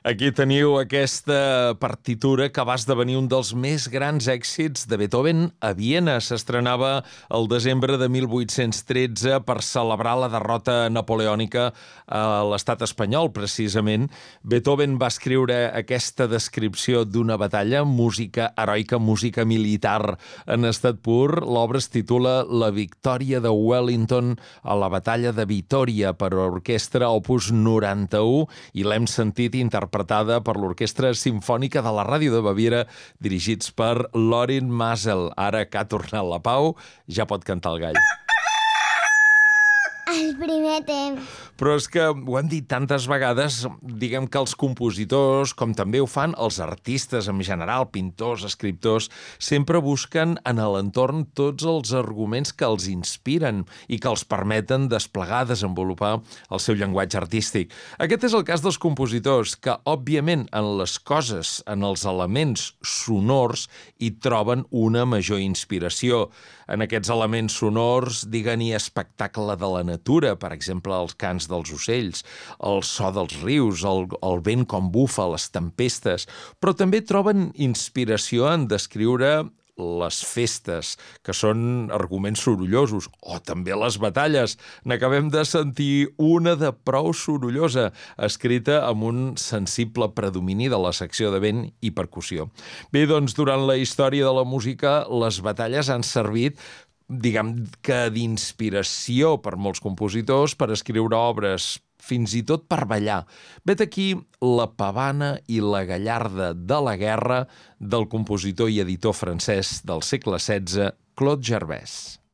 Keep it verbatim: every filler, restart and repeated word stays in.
Aquí teniu aquesta partitura que va esdevenir un dels més grans èxits de Beethoven a Viena. S'estrenava el desembre de mil vuit-cents tretze per celebrar la derrota napoleònica a l'estat espanyol, precisament. Beethoven va escriure aquesta descripció d'una batalla, música heroica, música militar en estat pur. L'obra es titula La victòria de Wellington a la batalla de Vitòria per a orquestra opus noranta-u i l'hem sentit interpretada per l'Orquestra Simfònica de la Ràdio de Baviera, dirigits per Lorin Maazel. Ara que ha tornat la Pau, ja pot cantar el gall. El primer temps. Però és que ho hem dit tantes vegades, diguem que els compositors, com també ho fan els artistes en general, pintors, escriptors, sempre busquen en l'entorn tots els arguments que els inspiren i que els permeten desplegar, desenvolupar el seu llenguatge artístic. Aquest és el cas dels compositors, que, òbviament, en les coses, en els elements sonors, hi troben una major inspiració. En aquests elements sonors, digue-n'hi espectacle de la natura, per exemple, els cants dels ocells, el so dels rius, el, el vent com bufa, les tempestes, però també troben inspiració en descriure les festes, que són arguments sorollosos, o també les batalles. N'acabem de sentir una de prou sorollosa, escrita amb un sensible predomini de la secció de vent i percussió. Bé, doncs, durant la història de la música, les batalles han servit diguem que d'inspiració per molts compositors per escriure obres, fins i tot per ballar. Vet aquí La pavana i la gallarda de la guerra del compositor i editor francès del segle setze, Claude Gervais.